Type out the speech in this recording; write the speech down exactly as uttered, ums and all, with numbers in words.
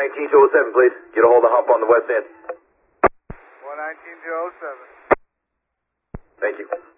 nineteen to oh seven, please. Get a hold of Hump on the west end. one nineteen to oh seven. Thank you.